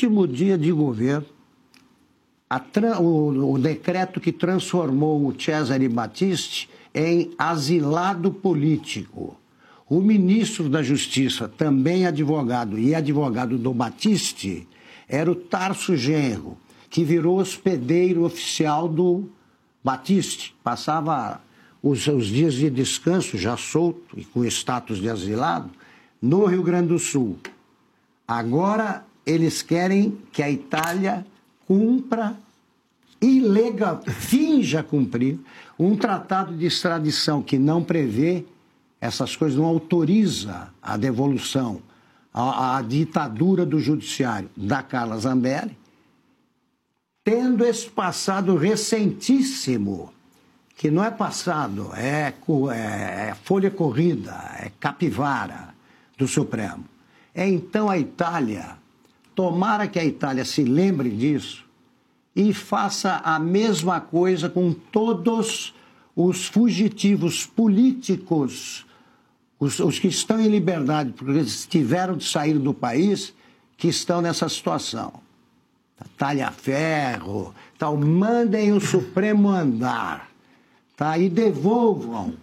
último dia de governo, o decreto que transformou o Cesare Battisti em asilado político. O ministro da Justiça, também advogado e advogado do Battisti, era o Tarso Genro, que virou hospedeiro oficial do Battisti. Passava os seus dias de descanso, já solto e com status de asilado, no Rio Grande do Sul. Agora eles querem que a Itália cumpra, finja cumprir, um tratado de extradição que não prevê essas coisas, não autoriza a devolução à ditadura do judiciário da Carla Zambelli, tendo esse passado recentíssimo, que não é passado, é folha corrida, é capivara do Supremo. Então a Itália, tomara que a Itália se lembre disso e faça a mesma coisa com todos os fugitivos políticos, os que estão em liberdade, porque eles tiveram de sair do país, que estão nessa situação. Talhaferro, tal, mandem o Supremo andar, tá? E devolvam,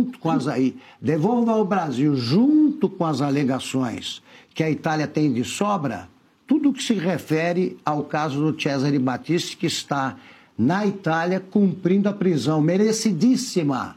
devolvam ao Brasil, junto com as alegações que a Itália tem de sobra, tudo que se refere ao caso do Cesare Battisti, que está na Itália cumprindo a prisão merecidíssima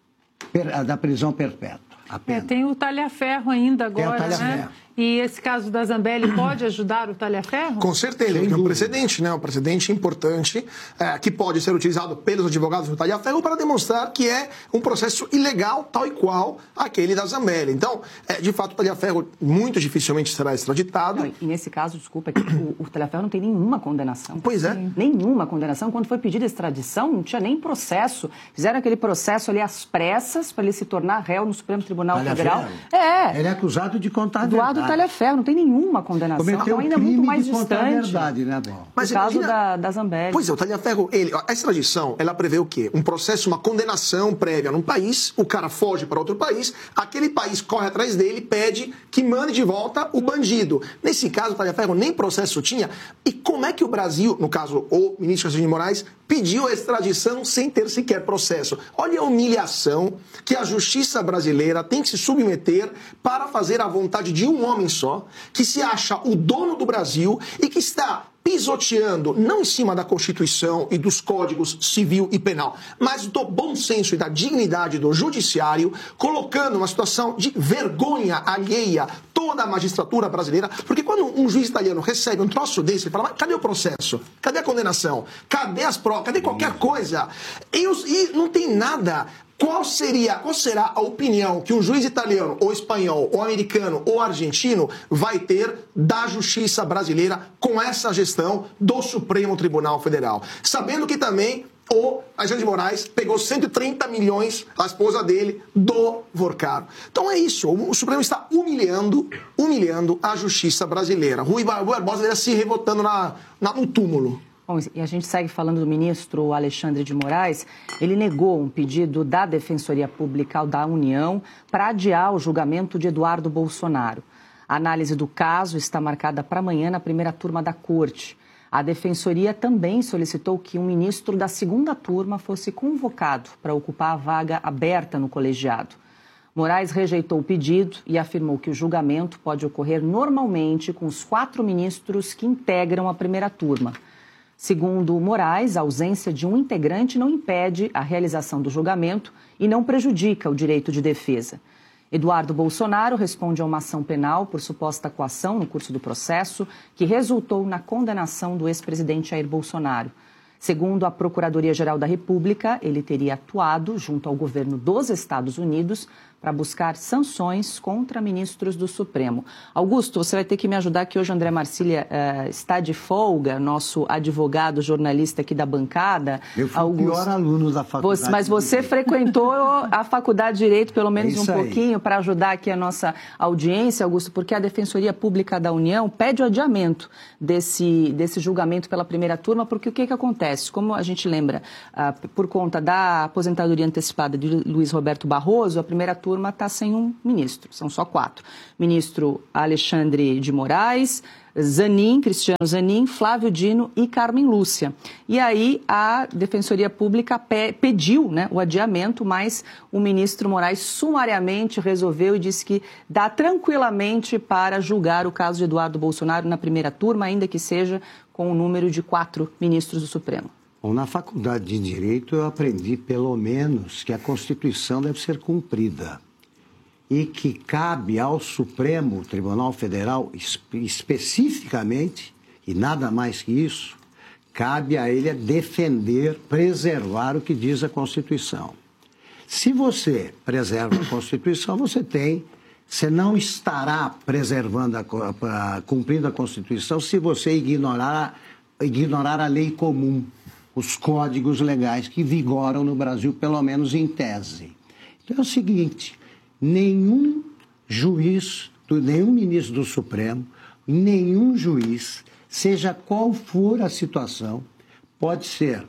da prisão perpétua. Tem o talhaferro ainda agora, né? E esse caso da Zambelli pode ajudar o talhaferro? Com certeza, é um precedente, né? Um precedente importante que pode ser utilizado pelos advogados do talhaferro para demonstrar que é um processo ilegal, tal e qual aquele da Zambelli. Então, de fato, o talhaferro muito dificilmente será extraditado. Não, e nesse caso, desculpa, o talhaferro não tem nenhuma condenação. Pois é. Nenhuma condenação. Quando foi pedida a extradição, não tinha nem processo. Fizeram aquele processo ali às pressas para ele se tornar réu no Supremo Tribunal Federal. Ele é acusado de contar a verdade. Talhaferro, não tem nenhuma condenação. Cometeu ainda muito mais de contar a distante. Verdade, né, Mas o caso da Zambelli. Pois é, o talhaferro, a extradição, ela prevê o quê? Um processo, uma condenação prévia num país, o cara foge para outro país, aquele país corre atrás dele, pede que mande de volta o bandido. Nesse caso, o talhaferro nem processo tinha. E como é que o Brasil, no caso, o ministro Alexandre de Moraes, pediu a extradição sem ter sequer processo? Olha a humilhação que a justiça brasileira tem que se submeter para fazer a vontade de um homem só, que se acha o dono do Brasil e que está pisoteando, não em cima da Constituição e dos códigos civil e penal, mas do bom senso e da dignidade do judiciário, colocando uma situação de vergonha alheia toda a magistratura brasileira, porque quando um juiz italiano recebe um troço desse, ele fala, mas cadê o processo? Cadê a condenação? Cadê as provas? Cadê qualquer coisa? E não tem nada. Qual será a opinião que um juiz italiano, ou espanhol, ou americano, ou argentino vai ter da justiça brasileira com essa gestão do Supremo Tribunal Federal? Sabendo que também o Alexandre de Moraes pegou 130 milhões, a esposa dele, do Vorcaro. Então é isso, o Supremo está humilhando a justiça brasileira. Rui Barbosa está se revoltando no túmulo. Bom, e a gente segue falando do ministro Alexandre de Moraes. Ele negou um pedido da Defensoria Pública da União para adiar o julgamento de Eduardo Bolsonaro. A análise do caso está marcada para amanhã na primeira turma da Corte. A Defensoria também solicitou que um ministro da segunda turma fosse convocado para ocupar a vaga aberta no colegiado. Moraes rejeitou o pedido e afirmou que o julgamento pode ocorrer normalmente com os 4 ministros que integram a primeira turma. Segundo Moraes, a ausência de um integrante não impede a realização do julgamento e não prejudica o direito de defesa. Eduardo Bolsonaro responde a uma ação penal por suposta coação no curso do processo, que resultou na condenação do ex-presidente Jair Bolsonaro. Segundo a Procuradoria-Geral da República, ele teria atuado junto ao governo dos Estados Unidos para buscar sanções contra ministros do Supremo. Augusto, você vai ter que me ajudar, que hoje o André Marcília está de folga, nosso advogado, jornalista aqui da bancada. Eu fui o pior aluno da faculdade. Mas você frequentou a Faculdade de Direito pelo menos um pouquinho para ajudar aqui a nossa audiência, Augusto, porque a Defensoria Pública da União pede o adiamento desse julgamento pela primeira turma, porque o que acontece? Como a gente lembra, por conta da aposentadoria antecipada de Luiz Roberto Barroso, a primeira turma está sem um ministro, são só 4. Ministro Alexandre de Moraes, Zanin, Cristiano Zanin, Flávio Dino e Carmen Lúcia. E aí a Defensoria Pública pediu, né, o adiamento, mas o ministro Moraes sumariamente resolveu e disse que dá tranquilamente para julgar o caso de Eduardo Bolsonaro na primeira turma, ainda que seja com o número de 4 ministros do Supremo. Bom, na faculdade de Direito eu aprendi, pelo menos, que a Constituição deve ser cumprida e que cabe ao Supremo Tribunal Federal, especificamente, e nada mais que isso, cabe a ele defender, preservar o que diz a Constituição. Se você preserva a Constituição, você não estará preservando, cumprindo a Constituição se você ignorar a lei comum, os códigos legais que vigoram no Brasil, pelo menos em tese. Então é o seguinte, nenhum juiz, nenhum ministro do Supremo, nenhum juiz, seja qual for a situação, pode ser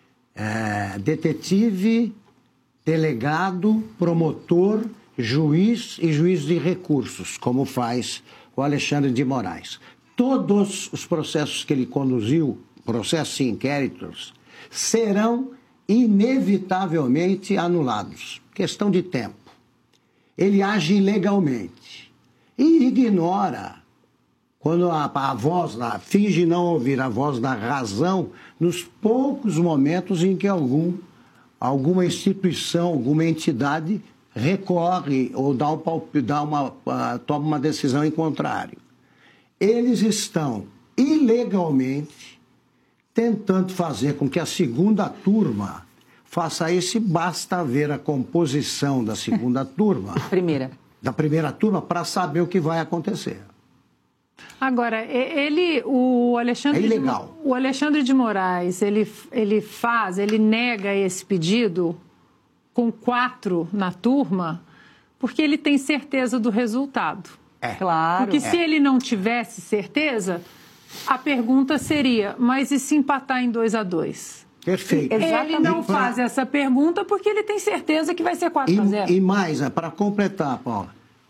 detetive, delegado, promotor, juiz e juiz de recursos, como faz o Alexandre de Moraes. Todos os processos que ele conduziu, processos e inquéritos, serão inevitavelmente anulados. Questão de tempo. Ele age ilegalmente e ignora, quando a voz, finge não ouvir a voz da razão, nos poucos momentos em que alguma instituição, alguma entidade recorre ou toma uma decisão em contrário. Eles estão ilegalmente tentando fazer com que a segunda turma faça isso, e basta ver a composição da segunda turma, da primeira turma, para saber o que vai acontecer. Agora, o Alexandre de Moraes, ele nega esse pedido com 4 na turma, porque ele tem certeza do resultado. Claro. Porque se ele não tivesse certeza, a pergunta seria, mas e se empatar em 2-2? Perfeito. Ele não faz essa pergunta porque ele tem certeza que vai ser 4-0. E mais, para completar, Paula,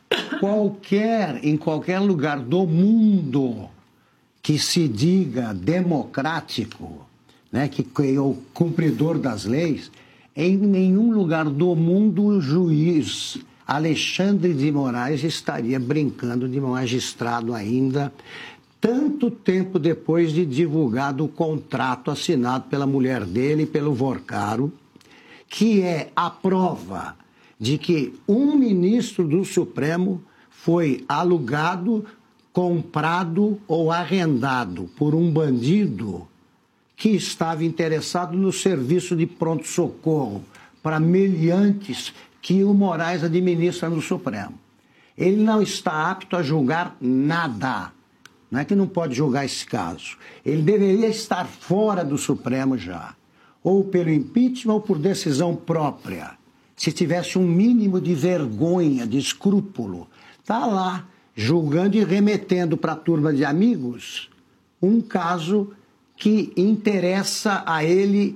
em qualquer lugar do mundo que se diga democrático, né, que é o cumpridor das leis, em nenhum lugar do mundo o juiz Alexandre de Moraes estaria brincando de magistrado ainda, tanto tempo depois de divulgado o contrato assinado pela mulher dele e pelo Vorcaro, que é a prova de que um ministro do Supremo foi alugado, comprado ou arrendado por um bandido que estava interessado no serviço de pronto-socorro para meliantes que o Moraes administra no Supremo. Ele não está apto a julgar nada. Não é que não pode julgar esse caso. Ele deveria estar fora do Supremo já, ou pelo impeachment ou por decisão própria. Se tivesse um mínimo de vergonha, de escrúpulo, está lá julgando e remetendo para a turma de amigos um caso que interessa a ele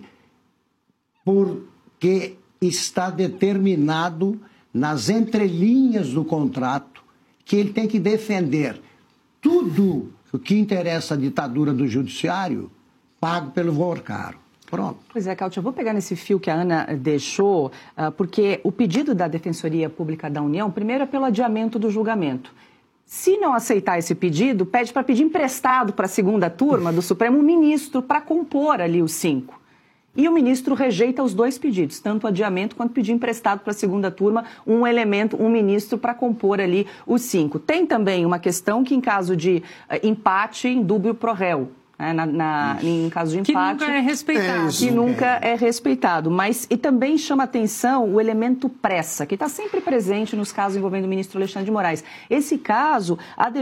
porque está determinado nas entrelinhas do contrato que ele tem que defender tudo o que interessa à ditadura do judiciário, pago pelo Vorcaro. Pronto. Pois é, Cáutia, eu vou pegar nesse fio que a Ana deixou, porque o pedido da Defensoria Pública da União, primeiro é pelo adiamento do julgamento. Se não aceitar esse pedido, pede para pedir emprestado para a segunda turma do Supremo um ministro para compor ali os 5. E o ministro rejeita os 2 pedidos, tanto o adiamento quanto pedir emprestado para a segunda turma um ministro para compor ali os 5. Tem também uma questão que, em caso de empate, em dúbio pro réu. Em caso de empate, que nunca é respeitado. Que nunca é respeitado. Mas e também chama atenção o elemento pressa, que está sempre presente nos casos envolvendo o ministro Alexandre de Moraes. Esse caso,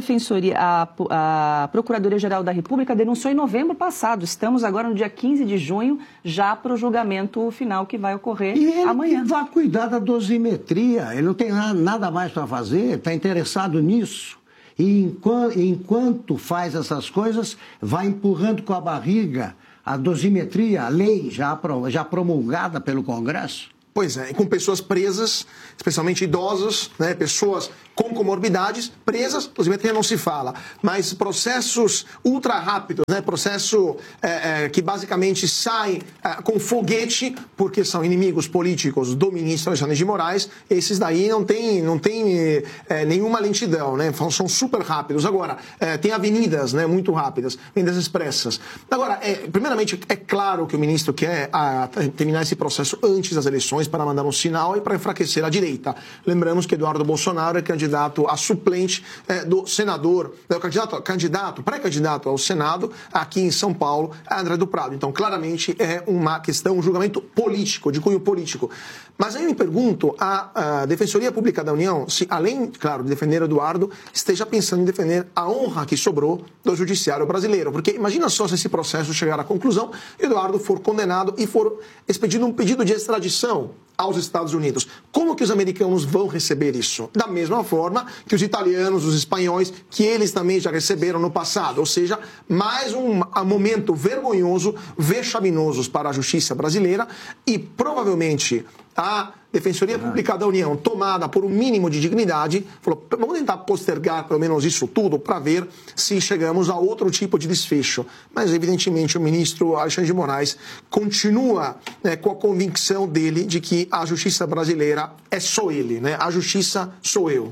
a Procuradoria-Geral da República denunciou em novembro passado. Estamos agora no dia 15 de junho, já para o julgamento final que vai ocorrer amanhã. Ele vai cuidar da dosimetria, ele não tem nada mais para fazer, está interessado nisso. E enquanto faz essas coisas, vai empurrando com a barriga a dosimetria, a lei já promulgada pelo Congresso. Pois é, e com pessoas presas, especialmente idosos, né, pessoas com comorbidades presas, inclusive não se fala, mas processos ultra rápidos, né, processo que basicamente sai com foguete, porque são inimigos políticos do ministro Alexandre de Moraes, esses daí não tem nenhuma lentidão, né, são super rápidos. Agora, tem avenidas, né, muito rápidas, avenidas expressas. Agora, primeiramente, é claro que o ministro quer terminar esse processo antes das eleições para mandar um sinal e para enfraquecer a direita. Lembramos que Eduardo Bolsonaro é candidato a suplente do senador, pré-candidato ao Senado aqui em São Paulo, André do Prado. Então, claramente, é uma questão, um julgamento político, de cunho político. Mas aí eu me pergunto, a Defensoria Pública da União, se além, claro, de defender Eduardo, esteja pensando em defender a honra que sobrou do judiciário brasileiro. Porque imagina só se esse processo chegar à conclusão, Eduardo for condenado e for expedido um pedido de extradição aos Estados Unidos. Como que os americanos vão receber isso? Da mesma forma que os italianos, os espanhóis, que eles também já receberam no passado. Ou seja, mais um momento vergonhoso, vexaminoso para a justiça brasileira e provavelmente a Defensoria Pública da União, tomada por um mínimo de dignidade, falou, vamos tentar postergar pelo menos isso tudo para ver se chegamos a outro tipo de desfecho. Mas, evidentemente, o ministro Alexandre de Moraes continua com a convicção dele de que a justiça brasileira é só ele, né? A justiça sou eu.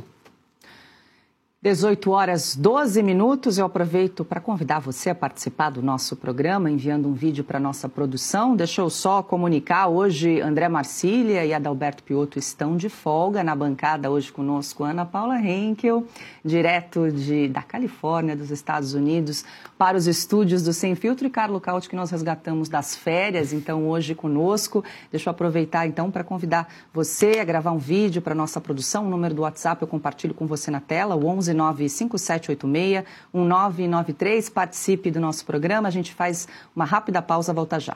18h12. Eu aproveito para convidar você a participar do nosso programa, enviando um vídeo para a nossa produção. Deixa eu só comunicar, hoje André Marcília e Adalberto Piotto estão de folga na bancada. Hoje conosco Ana Paula Henkel, direto da Califórnia, dos Estados Unidos, para os estúdios do Sem Filtro, e Carlos Cauti, que nós resgatamos das férias, então hoje conosco. Deixa eu aproveitar então para convidar você a gravar um vídeo para a nossa produção. O número do WhatsApp eu compartilho com você na tela, o 11-95786-1993. Participe do nosso programa. A gente faz uma rápida pausa, volta já.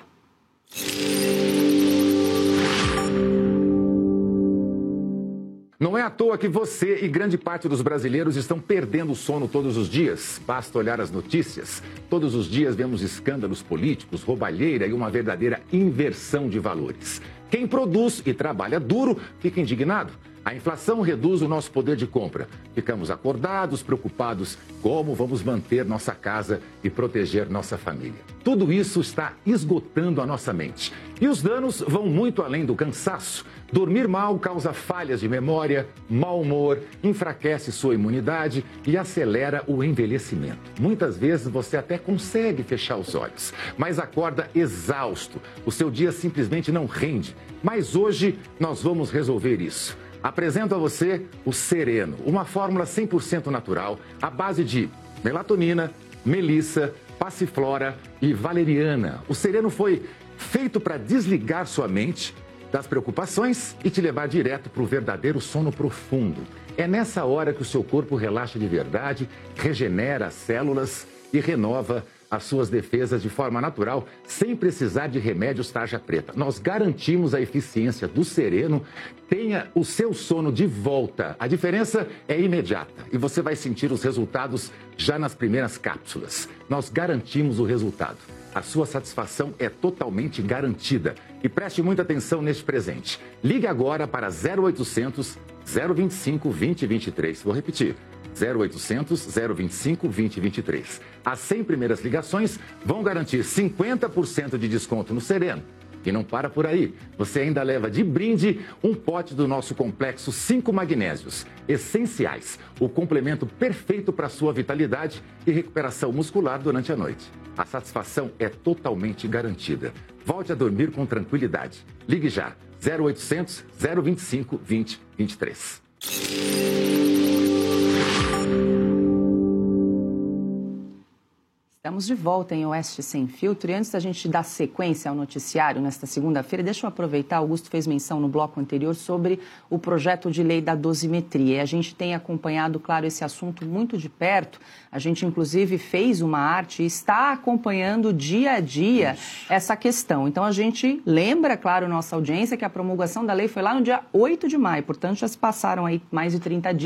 Não é à toa que você e grande parte dos brasileiros estão perdendo o sono todos os dias. Basta olhar as notícias. Todos os dias vemos escândalos políticos, roubalheira e uma verdadeira inversão de valores. Quem produz e trabalha duro fica indignado. A inflação reduz o nosso poder de compra. Ficamos acordados, preocupados como vamos manter nossa casa e proteger nossa família. Tudo isso está esgotando a nossa mente. E os danos vão muito além do cansaço. Dormir mal causa falhas de memória, mau humor, enfraquece sua imunidade e acelera o envelhecimento. Muitas vezes você até consegue fechar os olhos, mas acorda exausto. O seu dia simplesmente não rende. Mas hoje nós vamos resolver isso. Apresento a você o Sereno, uma fórmula 100% natural, à base de melatonina, melissa, passiflora e valeriana. O Sereno foi feito para desligar sua mente das preocupações e te levar direto para o verdadeiro sono profundo. É nessa hora que o seu corpo relaxa de verdade, regenera as células e renova as suas defesas de forma natural, sem precisar de remédios tarja preta. Nós garantimos a eficiência do Sereno. Tenha o seu sono de volta. A diferença é imediata e você vai sentir os resultados já nas primeiras cápsulas. Nós garantimos o resultado. A sua satisfação é totalmente garantida. E preste muita atenção neste presente. Ligue agora para 0800 025 2023. Vou repetir. 0800 025 2023. As 100 primeiras ligações vão garantir 50% de desconto no Sereno. E não para por aí. Você ainda leva de brinde um pote do nosso complexo 5 magnésios essenciais. O complemento perfeito para a sua vitalidade e recuperação muscular durante a noite. A satisfação é totalmente garantida. Volte a dormir com tranquilidade. Ligue já. 0800 025 2023. Estamos de volta em Oeste Sem Filtro e antes da gente dar sequência ao noticiário nesta segunda-feira, deixa eu aproveitar, Augusto fez menção no bloco anterior sobre o projeto de lei da dosimetria. A gente tem acompanhado, claro, esse assunto muito de perto. A gente, inclusive, fez uma arte e está acompanhando dia a dia essa questão. Então, a gente lembra, claro, nossa audiência, que a promulgação da lei foi lá no dia 8 de maio. Portanto, já se passaram aí mais de 30 dias.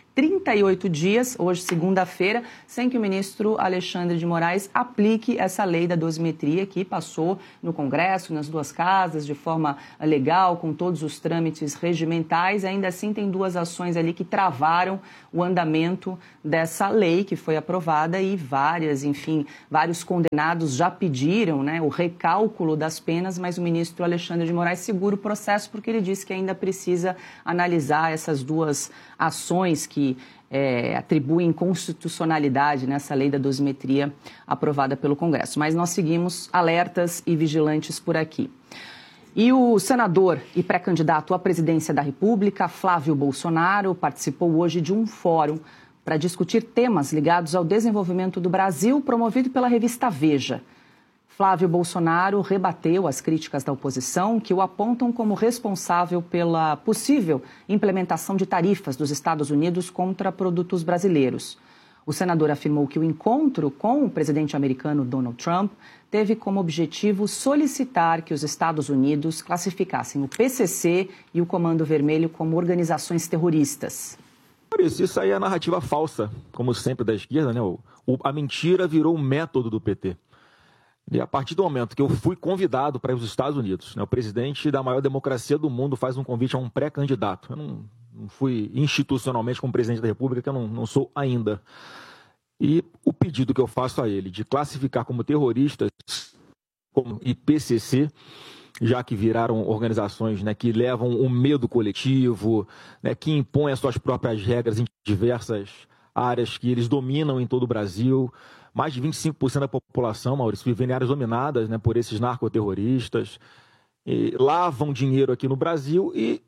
38 dias, hoje segunda-feira, sem que o ministro Alexandre de Moraes aplique essa lei da dosimetria que passou no Congresso, nas duas casas, de forma legal, com todos os trâmites regimentais. Ainda assim, tem duas ações ali que travaram o andamento dessa lei que foi aprovada e vários condenados já pediram, né, o recálculo das penas, mas o ministro Alexandre de Moraes segura o processo porque ele disse que ainda precisa analisar essas duas ações que atribuem constitucionalidade nessa lei da dosimetria aprovada pelo Congresso. Mas nós seguimos alertas e vigilantes por aqui. E o senador e pré-candidato à presidência da República, Flávio Bolsonaro, participou hoje de um fórum para discutir temas ligados ao desenvolvimento do Brasil, promovido pela revista Veja. Flávio Bolsonaro rebateu as críticas da oposição, que o apontam como responsável pela possível implementação de tarifas dos Estados Unidos contra produtos brasileiros. O senador afirmou que o encontro com o presidente americano Donald Trump teve como objetivo solicitar que os Estados Unidos classificassem o PCC e o Comando Vermelho como organizações terroristas. Isso aí é narrativa falsa, como sempre da esquerda, né? A mentira virou um método do PT. E a partir do momento que eu fui convidado para ir aos Estados Unidos, né, o presidente da maior democracia do mundo faz um convite a um pré-candidato. Eu não fui institucionalmente como presidente da República, que eu não sou ainda. E o pedido que eu faço a ele de classificar como terroristas, como IPCC, já que viraram organizações, né, que levam o medo coletivo, né, que impõem as suas próprias regras em diversas áreas que eles dominam em todo o Brasil. Mais de 25% da população, Maurício, vive em áreas dominadas, né, por esses narcoterroristas, lavam dinheiro aqui no Brasil e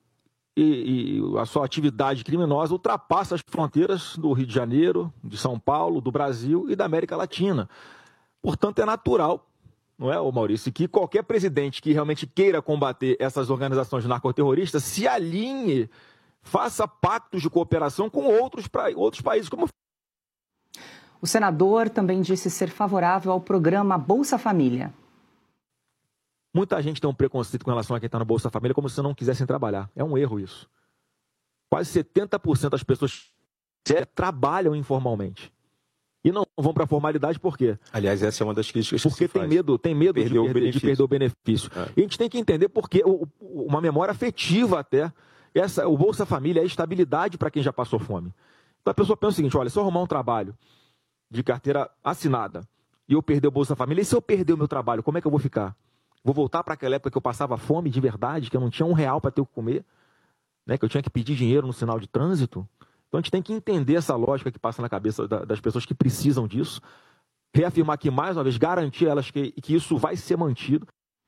a sua atividade criminosa ultrapassa as fronteiras do Rio de Janeiro, de São Paulo, do Brasil e da América Latina. Portanto, é natural, não é, Maurício, que qualquer presidente que realmente queira combater essas organizações narcoterroristas se alinhe, faça pactos de cooperação com outros países, como o senador também disse ser favorável ao programa Bolsa Família. Muita gente tem um preconceito com relação a quem está no Bolsa Família, como se não quisessem trabalhar. É um erro isso. Quase 70% das pessoas trabalham informalmente. E não vão para a formalidade por quê? Aliás, essa é uma das críticas. Porque tem medo de perder o benefício. E a gente tem que entender porque uma memória afetiva até. O Bolsa Família é estabilidade para quem já passou fome. Então a pessoa pensa o seguinte, olha, se eu arrumar um trabalho de carteira assinada e eu perder o Bolsa Família, e se eu perder o meu trabalho, como é que eu vou ficar? Vou voltar para aquela época que eu passava fome de verdade, que eu não tinha R$1 para ter o que comer, né? Que eu tinha que pedir dinheiro no sinal de trânsito? Então a gente tem que entender essa lógica que passa na cabeça das pessoas que precisam disso, reafirmar aqui mais uma vez, garantir a elas que isso vai ser mantido.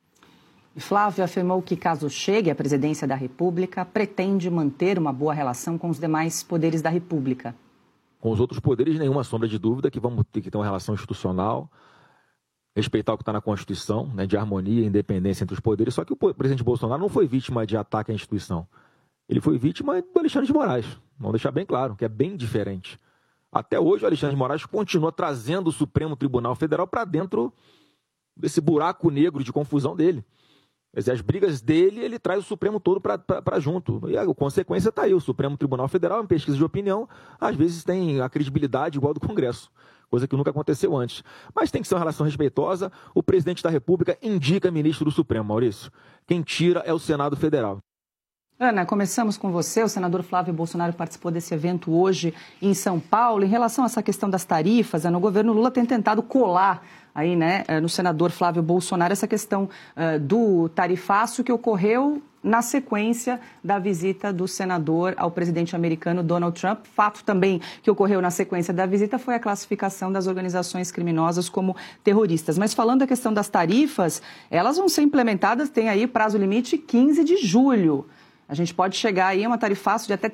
Flávio afirmou que, caso chegue à presidência da República, pretende manter uma boa relação com os demais poderes da República. Com os outros poderes, nenhuma sombra de dúvida que vamos ter que ter uma relação institucional, respeitar o que está na Constituição, né, de harmonia e independência entre os poderes. Só que o presidente Bolsonaro não foi vítima de ataque à instituição. Ele foi vítima do Alexandre de Moraes. Vamos deixar bem claro, que é bem diferente. Até hoje, o Alexandre de Moraes continua trazendo o Supremo Tribunal Federal para dentro desse buraco negro de confusão dele. As brigas dele, ele traz o Supremo todo para junto. E a consequência está aí. O Supremo Tribunal Federal, em pesquisa de opinião, às vezes tem a credibilidade igual do Congresso, coisa que nunca aconteceu antes. Mas tem que ser uma relação respeitosa. O presidente da República indica ministro do Supremo, Maurício. Quem tira é o Senado Federal. Ana, começamos com você. O senador Flávio Bolsonaro participou desse evento hoje em São Paulo. Em relação a essa questão das tarifas, o governo Lula tem tentado colar aí, né, no senador Flávio Bolsonaro essa questão do tarifaço que ocorreu na sequência da visita do senador ao presidente americano Donald Trump. Fato também que ocorreu na sequência da visita foi a classificação das organizações criminosas como terroristas. Mas falando da questão das tarifas, elas vão ser implementadas, tem aí prazo limite 15 de julho. A gente pode chegar aí a uma tarifaço de até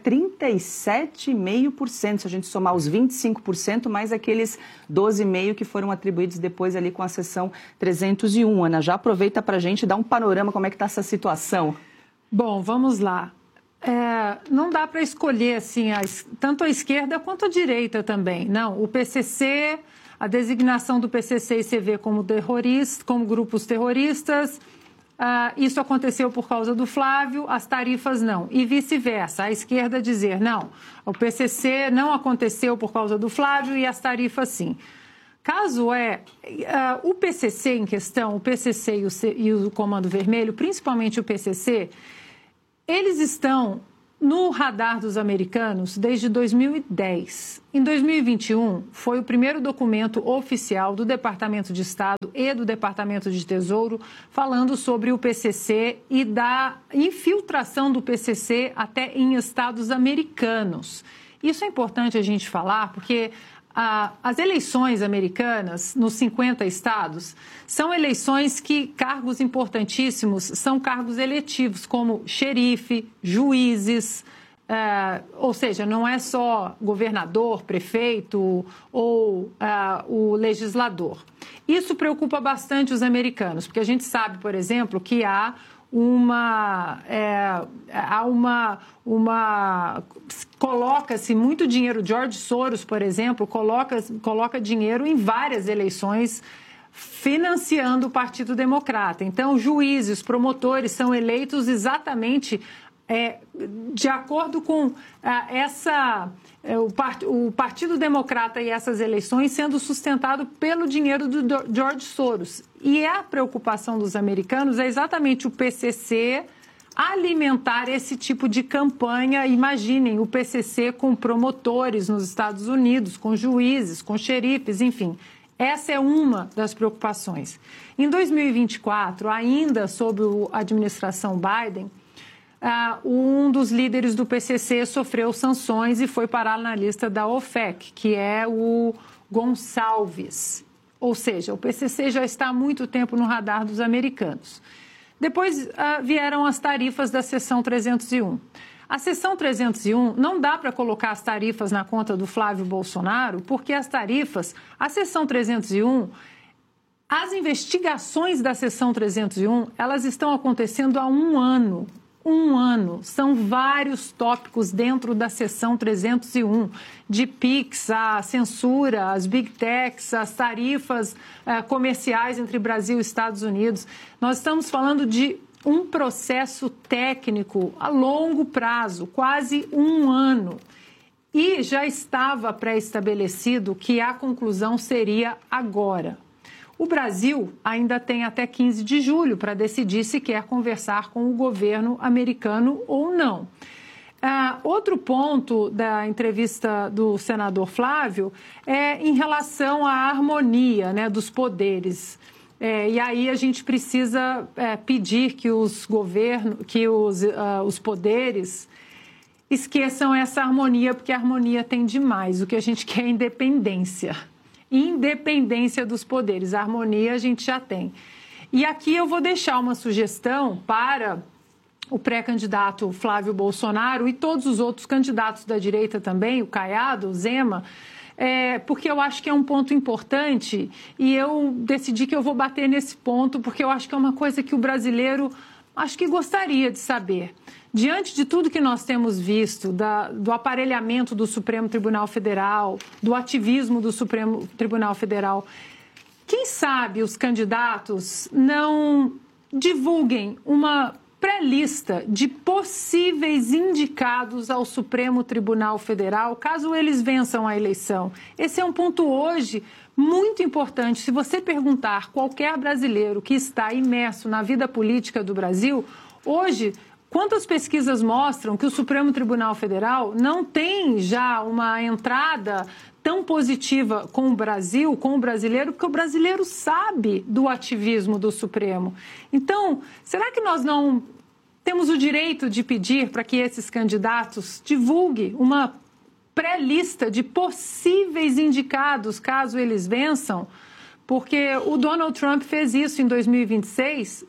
37,5%, se a gente somar os 25%, mais aqueles 12,5% que foram atribuídos depois ali com a seção 301. Ana, já aproveita para a gente dar um panorama como é que está essa situação. Bom, vamos lá. Não dá para escolher assim, tanto a esquerda quanto a direita também. Não, o PCC, a designação do PCC e CV como terroristas, como grupos terroristas, isso aconteceu por causa do Flávio, as tarifas não. E vice-versa, a esquerda dizer, não, o PCC não aconteceu por causa do Flávio e as tarifas sim. Caso o PCC em questão, o PCC e o Comando Vermelho, principalmente o PCC, eles estão no radar dos americanos desde 2010. Em 2021, foi o primeiro documento oficial do Departamento de Estado e do Departamento de Tesouro falando sobre o PCC e da infiltração do PCC até em estados americanos. Isso é importante a gente falar porque as eleições americanas nos 50 estados são eleições que cargos importantíssimos são cargos eletivos, como xerife, juízes, ou seja, não é só governador, prefeito ou o legislador. Isso preocupa bastante os americanos, porque a gente sabe, por exemplo, que coloca-se muito dinheiro. George Soros, por exemplo, coloca dinheiro em várias eleições financiando o Partido Democrata. Então, juízes, promotores são eleitos exatamente de acordo com o Partido Democrata e essas eleições sendo sustentado pelo dinheiro do George Soros. E a preocupação dos americanos é exatamente o PCC alimentar esse tipo de campanha. Imaginem o PCC com promotores nos Estados Unidos, com juízes, com xerifes, enfim. Essa é uma das preocupações. Em 2024, ainda sob a administração Biden, um dos líderes do PCC sofreu sanções e foi parar na lista da OFAC, que é o Gonçalves. Ou seja, o PCC já está há muito tempo no radar dos americanos. Depois vieram as tarifas da Seção 301. A Seção 301 não dá para colocar as tarifas na conta do Flávio Bolsonaro, porque a Seção 301, as investigações da Seção 301, elas estão acontecendo há um ano. São vários tópicos dentro da Seção 301, de PIX, a censura, as Big Techs, as tarifas comerciais entre Brasil e Estados Unidos. Nós estamos falando de um processo técnico a longo prazo, quase um ano. E já estava pré-estabelecido que a conclusão seria agora. O Brasil ainda tem até 15 de julho para decidir se quer conversar com o governo americano ou não. Outro ponto da entrevista do senador Flávio é em relação à harmonia, né, dos poderes. E aí a gente precisa pedir que os poderes esqueçam essa harmonia, porque a harmonia tem demais. O que a gente quer é independência. Independência dos poderes. A harmonia a gente já tem. E aqui eu vou deixar uma sugestão para o pré-candidato Flávio Bolsonaro e todos os outros candidatos da direita também, o Caiado, o Zema, porque eu acho que é um ponto importante e eu decidi que eu vou bater nesse ponto porque eu acho que é uma coisa que o brasileiro acho que gostaria de saber. Diante de tudo que nós temos visto, do aparelhamento do Supremo Tribunal Federal, do ativismo do Supremo Tribunal Federal, quem sabe os candidatos não divulguem uma pré-lista de possíveis indicados ao Supremo Tribunal Federal, caso eles vençam a eleição. Esse é um ponto hoje muito importante. Se você perguntar qualquer brasileiro que está imerso na vida política do Brasil, hoje, quantas pesquisas mostram que o Supremo Tribunal Federal não tem já uma entrada tão positiva com o Brasil, com o brasileiro, porque o brasileiro sabe do ativismo do Supremo. Então, será que nós não temos o direito de pedir para que esses candidatos divulguem uma pré-lista de possíveis indicados, caso eles vençam? Porque o Donald Trump fez isso em 2016,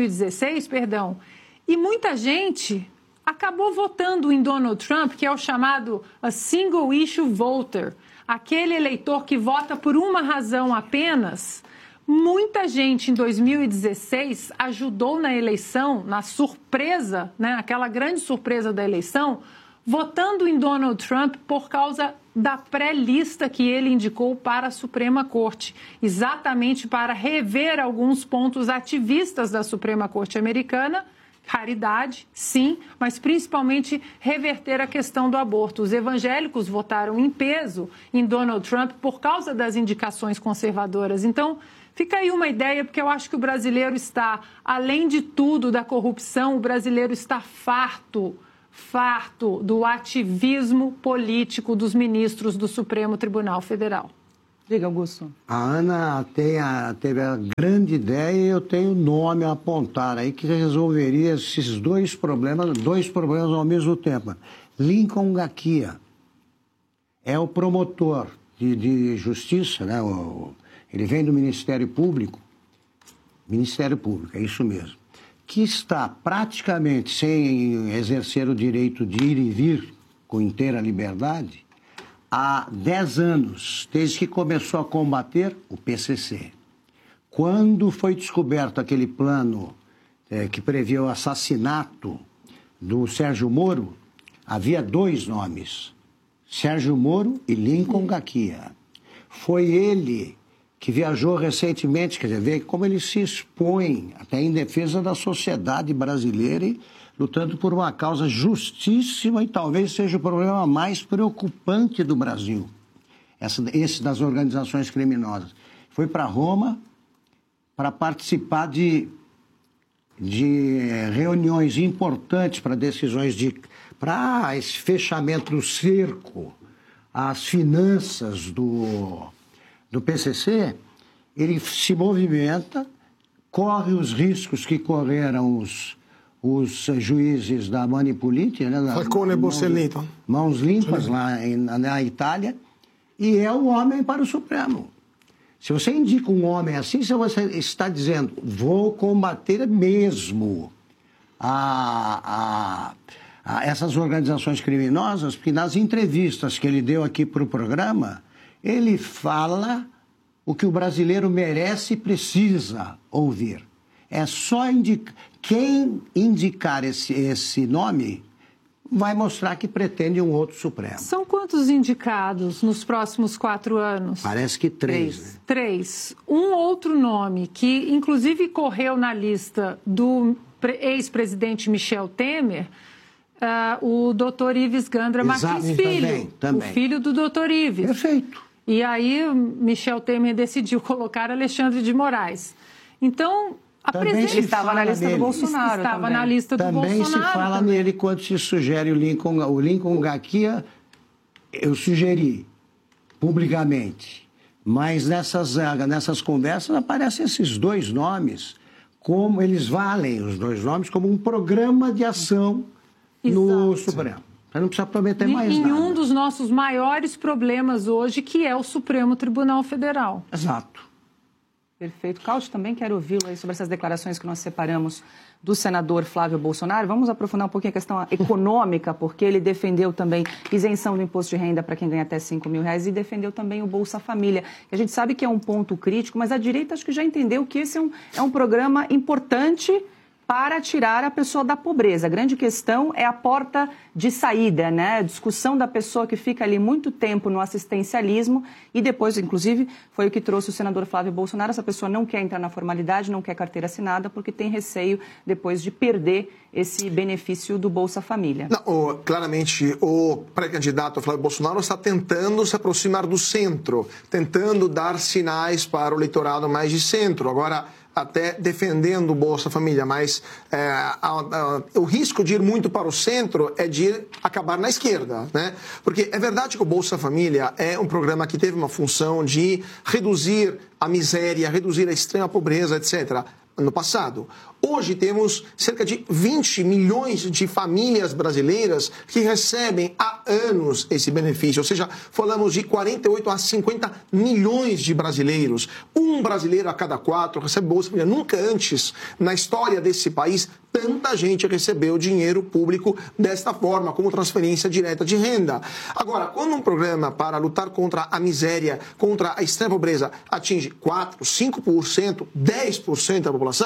e muita gente acabou votando em Donald Trump, que é o chamado a single issue voter, aquele eleitor que vota por uma razão apenas. Muita gente em 2016 ajudou na eleição, na surpresa, né, aquela grande surpresa da eleição, votando em Donald Trump por causa da pré-lista que ele indicou para a Suprema Corte, exatamente para rever alguns pontos ativistas da Suprema Corte americana. Raridade, sim, mas principalmente reverter a questão do aborto. Os evangélicos votaram em peso em Donald Trump por causa das indicações conservadoras. Então, fica aí uma ideia, porque eu acho que o brasileiro está, além de tudo da corrupção, o brasileiro está farto do ativismo político dos ministros do Supremo Tribunal Federal. Diga, Augusto. A Ana teve a grande ideia e eu tenho o nome a apontar aí que resolveria esses dois problemas ao mesmo tempo. Lincoln Gakia é o promotor de justiça, né? Ele vem do Ministério Público, é isso mesmo, que está praticamente sem exercer o direito de ir e vir com inteira liberdade há 10 anos, desde que começou a combater o PCC. Quando foi descoberto aquele plano que previa o assassinato do Sérgio Moro, havia 2 nomes, Sérgio Moro e Lincoln Gakia. Foi ele que viajou recentemente, quer dizer, vê como ele se expõe até em defesa da sociedade brasileira e lutando por uma causa justíssima e talvez seja o problema mais preocupante do Brasil, esse das organizações criminosas. Foi para Roma para participar de reuniões importantes para decisões para esse fechamento do cerco às finanças do PCC. Ele se movimenta, corre os riscos que correram os juízes da Manipoliti, né, Falcone e Borsellino. Mãos limpas lá na Itália, e é o homem para o Supremo. Se você indica um homem assim, você está dizendo, vou combater mesmo essas organizações criminosas, porque nas entrevistas que ele deu aqui para o programa, ele fala o que o brasileiro merece e precisa ouvir. É só quem indicar esse nome vai mostrar que pretende um outro Supremo. São quantos indicados nos próximos 4 anos? Parece que 3. Né? 3. Um outro nome que, inclusive, correu na lista do ex-presidente Michel Temer, o doutor Ives Gandra Martins Filho. Também. O filho do doutor Ives. Perfeito. E aí, Michel Temer decidiu colocar Alexandre de Moraes. Então, ele estava na lista do Bolsonaro. Estava na lista do Bolsonaro. Também se fala nele quando se sugere o Lincoln Gakia. Eu sugeri publicamente. Mas nessas conversas aparecem esses 2 nomes, como eles valem os 2 nomes como um programa de ação no Supremo. Você não precisa prometer mais nada. Em um dos nossos maiores problemas hoje, que é o Supremo Tribunal Federal. Exato. Perfeito. Cláudio, também quero ouvi-lo aí sobre essas declarações que nós separamos do senador Flávio Bolsonaro. Vamos aprofundar um pouquinho a questão econômica, porque ele defendeu também isenção do imposto de renda para quem ganha até R$5.000 e defendeu também o Bolsa Família. A gente sabe que é um ponto crítico, mas a direita acho que já entendeu que esse é um programa importante para tirar a pessoa da pobreza. A grande questão é a porta de saída, né? A discussão da pessoa que fica ali muito tempo no assistencialismo e depois, inclusive, foi o que trouxe o senador Flávio Bolsonaro. Essa pessoa não quer entrar na formalidade, não quer carteira assinada, porque tem receio depois de perder esse benefício do Bolsa Família. Não, claramente, o pré-candidato Flávio Bolsonaro está tentando se aproximar do centro, tentando dar sinais para o eleitorado mais de centro. Agora, até defendendo o Bolsa Família, mas o risco de ir muito para o centro é de acabar na esquerda, né? Porque é verdade que o Bolsa Família é um programa que teve uma função de reduzir a miséria, reduzir a extrema pobreza, etc., no passado. Hoje temos cerca de 20 milhões de famílias brasileiras que recebem há anos esse benefício, ou seja, falamos de 48 a 50 milhões de brasileiros. Um brasileiro a cada 4 recebe Bolsa Família. Nunca antes, na história desse país, tanta gente recebeu dinheiro público desta forma, como transferência direta de renda. Agora, quando um programa para lutar contra a miséria, contra a extrema pobreza, atinge 4%, 5%, 10% da população,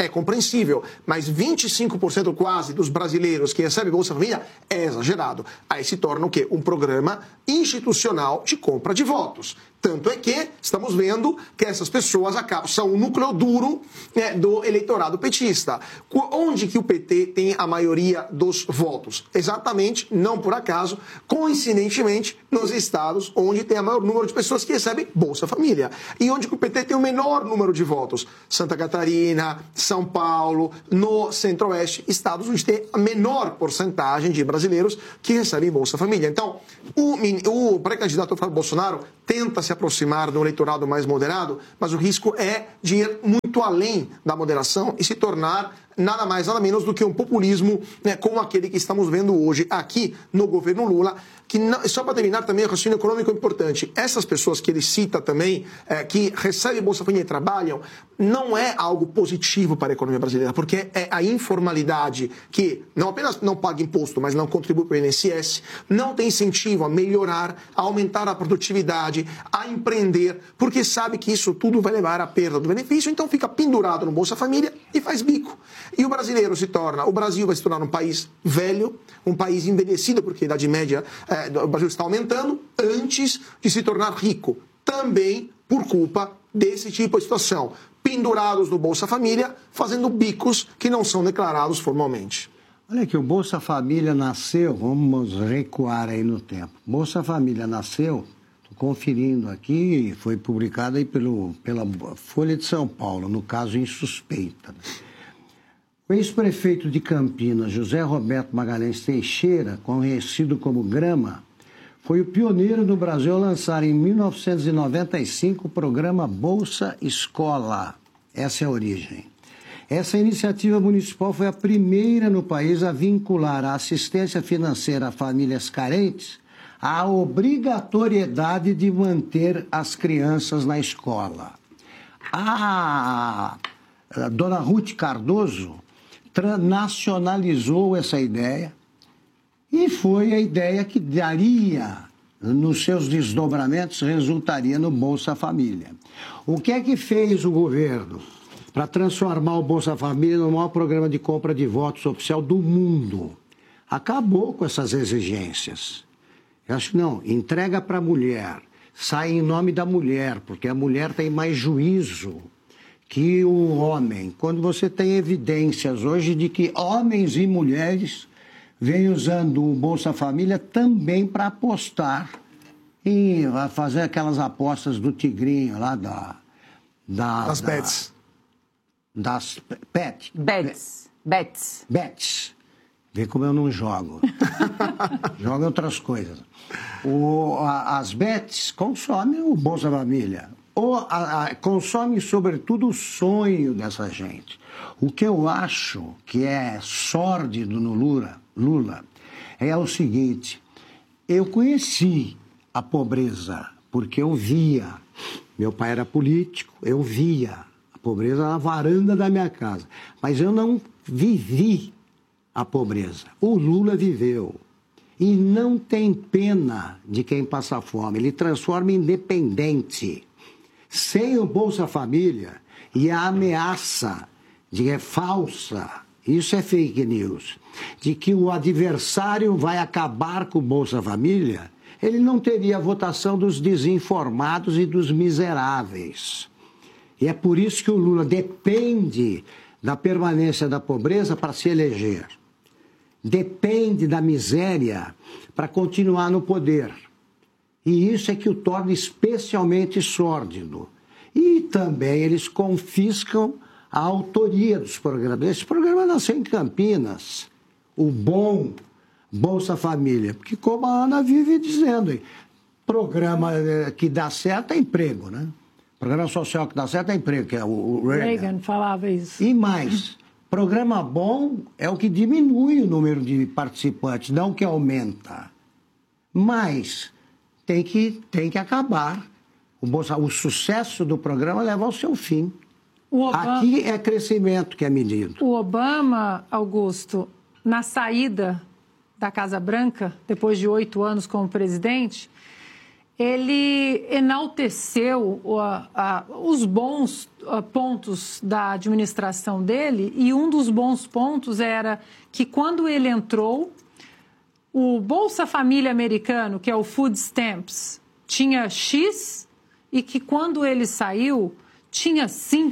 é compreensível, mas 25% quase dos brasileiros que recebem Bolsa Família é exagerado. Aí se torna o quê? Um programa institucional de compra de votos. Tanto é que estamos vendo que essas pessoas são o núcleo duro, né, do eleitorado petista. Onde que o PT tem a maioria dos votos? Exatamente, não por acaso, coincidentemente, nos estados onde tem o maior número de pessoas que recebem Bolsa Família. E onde que o PT tem o menor número de votos? Santa Catarina, São Paulo, no Centro-Oeste, estados onde tem a menor porcentagem de brasileiros que recebem Bolsa Família. Então, o pré-candidato Flávio Bolsonaro tenta se aproximar do eleitorado mais moderado, mas o risco é de ir muito além da moderação e se tornar nada mais, nada menos do que um populismo, né, como aquele que estamos vendo hoje aqui no governo Lula, que não, só para terminar também, o raciocínio econômico é importante. Essas pessoas que ele cita também, que recebem Bolsa Família e trabalham, não é algo positivo para a economia brasileira, porque é a informalidade que não apenas não paga imposto, mas não contribui para o INSS, não tem incentivo a melhorar, a aumentar a produtividade, a empreender, porque sabe que isso tudo vai levar à perda do benefício, então fica pendurado no Bolsa Família e faz bico. E o Brasil vai se tornar um país velho, um país envelhecido, porque a idade média do Brasil está aumentando, antes de se tornar rico. Também por culpa desse tipo de situação. Pendurados no Bolsa Família, fazendo bicos que não são declarados formalmente. Olha que o Bolsa Família nasceu, vamos recuar aí no tempo. Bolsa Família nasceu, estou conferindo aqui, foi publicado aí pela Folha de São Paulo, no caso em suspeita. O ex-prefeito de Campinas, José Roberto Magalhães Teixeira, conhecido como Grama, foi o pioneiro no Brasil a lançar em 1995 o programa Bolsa Escola. Essa é a origem. Essa iniciativa municipal foi a primeira no país a vincular a assistência financeira a famílias carentes à obrigatoriedade de manter as crianças na escola. A dona Ruth Cardoso nacionalizou essa ideia e foi a ideia que daria, nos seus desdobramentos, resultaria no Bolsa Família. O que é que fez o governo para transformar o Bolsa Família no maior programa de compra de votos oficial do mundo? Acabou com essas exigências. Eu acho que não, entrega para a mulher, sai em nome da mulher, porque a mulher tem mais juízo que o homem. Quando você tem evidências hoje de que homens e mulheres vêm usando o Bolsa Família também para apostar e fazer aquelas apostas do tigrinho lá das bets. Das bets. Vê como eu não jogo. Jogo outras coisas. As bets consomem o Bolsa Família. Consome, sobretudo, o sonho dessa gente. O que eu acho que é sórdido no Lula é o seguinte: eu conheci a pobreza porque eu via, meu pai era político, eu via a pobreza na varanda da minha casa, mas eu não vivi a pobreza. O Lula viveu e não tem pena de quem passa fome, ele transforma em dependente. Sem o Bolsa Família e a ameaça de é falsa, isso é fake news, de que o adversário vai acabar com o Bolsa Família, ele não teria a votação dos desinformados e dos miseráveis. E é por isso que o Lula depende da permanência da pobreza para se eleger. Depende da miséria para continuar no poder. E isso é que o torna especialmente sórdido. E também eles confiscam a autoria dos programas. Esse programa nasceu em Campinas, o bom Bolsa Família. Porque como a Ana vive dizendo, programa que dá certo é emprego, né? Programa social que dá certo é emprego, que é o Reagan falava isso. E mais, programa bom é o que diminui o número de participantes, não o que aumenta. Mas tem que acabar. O sucesso do programa leva ao seu fim. Aqui é crescimento que é medido. O Obama, Augusto, na saída da Casa Branca, depois de 8 anos como presidente, ele enalteceu os bons pontos da administração dele, e um dos bons pontos era que quando ele entrou, o Bolsa Família americano, que é o Food Stamps, tinha X, e que quando ele saiu, tinha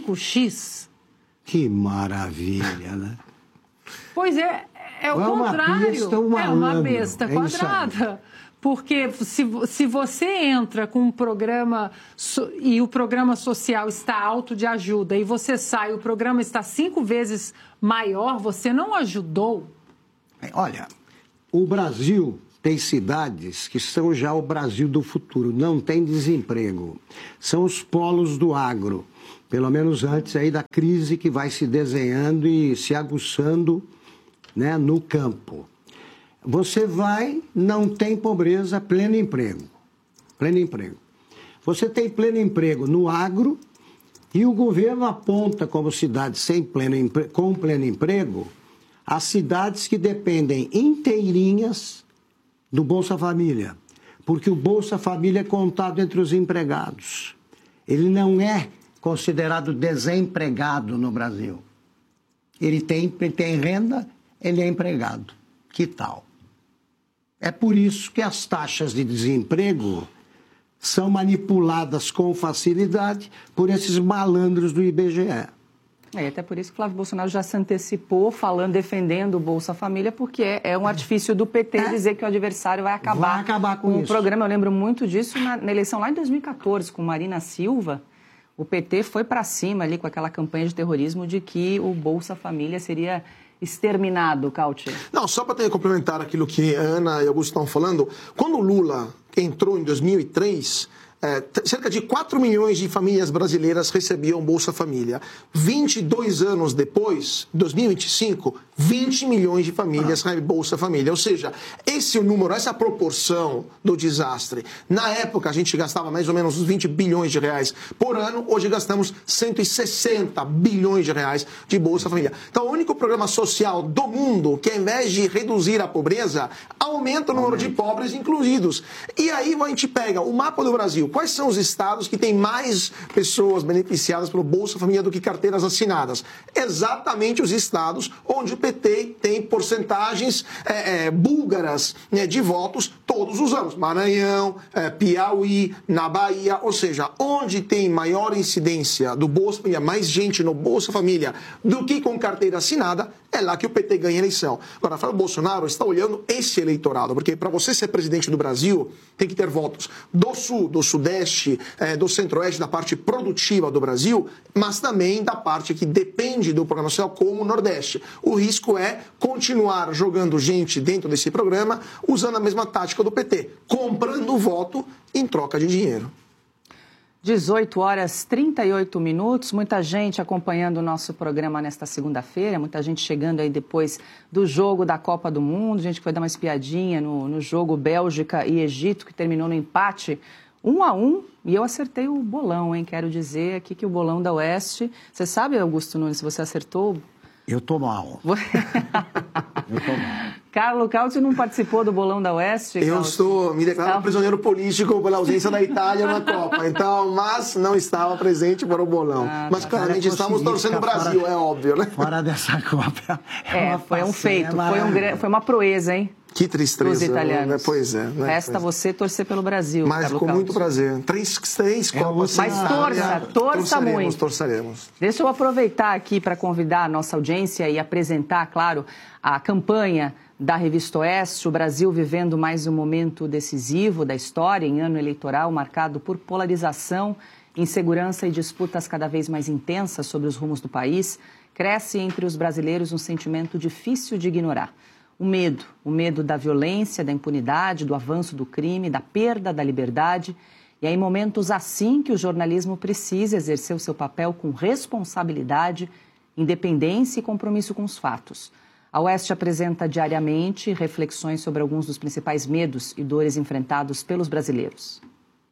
5X. Que maravilha, né? Pois é o contrário. É uma besta quadrada. Porque se você entra com um programa e o programa social está alto de ajuda e você sai, o programa está 5 vezes maior, você não ajudou. Olha, o Brasil tem cidades que são já o Brasil do futuro, não tem desemprego. São os polos do agro, pelo menos antes aí da crise que vai se desenhando e se aguçando, né, no campo. Você vai, não tem pobreza, pleno emprego. Pleno emprego. Você tem pleno emprego no agro e o governo aponta como cidades com pleno emprego as cidades que dependem inteirinhas do Bolsa Família. Porque o Bolsa Família é contado entre os empregados. Ele não é considerado desempregado no Brasil. Ele tem renda, ele é empregado. Que tal? É por isso que as taxas de desemprego são manipuladas com facilidade por esses malandros do IBGE. Até por isso que Flávio Bolsonaro já se antecipou defendendo o Bolsa Família, porque é um artifício do PT dizer que o adversário vai acabar com o programa. Eu lembro muito disso na eleição lá em 2014, com Marina Silva. O PT foi para cima ali com aquela campanha de terrorismo de que o Bolsa Família seria exterminado, Cauti. Não, só para complementar aquilo que a Ana e Augusto estão falando, quando o Lula entrou em 2003, cerca de 4 milhões de famílias brasileiras recebiam Bolsa Família. 22 anos depois, 2025, 20 milhões de famílias recebem Bolsa Família. Ou seja, esse é o número, essa proporção do desastre. Na época, a gente gastava mais ou menos uns 20 bilhões de reais por ano. Hoje gastamos 160 bilhões de reais de Bolsa Família. Então, o único programa social do mundo que, ao invés de reduzir a pobreza, aumenta o número de pobres incluídos. E aí a gente pega o mapa do Brasil. Quais são os estados que têm mais pessoas beneficiadas pelo Bolsa Família do que carteiras assinadas? Exatamente os estados onde o PT tem porcentagens búlgaras, né, de votos todos os anos. Maranhão, Piauí, na Bahia, ou seja, onde tem maior incidência do Bolsa Família, mais gente no Bolsa Família do que com carteira assinada, é lá que o PT ganha a eleição. Agora, Flávio Bolsonaro está olhando esse eleitorado, porque para você ser presidente do Brasil, tem que ter votos do Sul, do Sudeste, do Centro-Oeste, da parte produtiva do Brasil, mas também da parte que depende do programa social, como o Nordeste. O risco é continuar jogando gente dentro desse programa, usando a mesma tática do PT, comprando o voto em troca de dinheiro. 18h38, muita gente acompanhando o nosso programa nesta segunda-feira, muita gente chegando aí depois do jogo da Copa do Mundo, gente que foi dar uma espiadinha no jogo Bélgica e Egito, que terminou no empate 1-1, e eu acertei o bolão, hein? Quero dizer aqui que o bolão da Oeste, você sabe, Augusto Nunes, se você acertou? Eu tô mal. Carlo Cauti não participou do bolão da Oeste? Eu estou me declarando prisioneiro político pela ausência da Itália na Copa. Então, mas não estava presente para o bolão. Mas claramente estamos torcendo o Brasil, é óbvio, né? Fora dessa Copa. Foi um feito, foi uma proeza, hein? Que tristeza. Os italianos. Né? Pois é. Né? Resta você torcer pelo Brasil. Mas Carlo com Cauti. muito prazer. Três Copas. Mas torça muito. Torçaremos. Deixa eu aproveitar aqui para convidar a nossa audiência e apresentar, claro, a campanha da Revista Oeste, o Brasil vivendo mais um momento decisivo da história em ano eleitoral marcado por polarização, insegurança e disputas cada vez mais intensas sobre os rumos do país. Cresce entre os brasileiros um sentimento difícil de ignorar. O medo da violência, da impunidade, do avanço do crime, da perda da liberdade. E é em momentos assim que o jornalismo precisa exercer o seu papel com responsabilidade, independência e compromisso com os fatos. A Oeste apresenta diariamente reflexões sobre alguns dos principais medos e dores enfrentados pelos brasileiros.